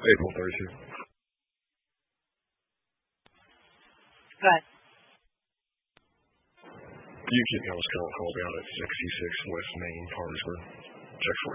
April 32. Go ahead. You keep me on this call. Call me out at 66 West Main, Harrisburg. Check for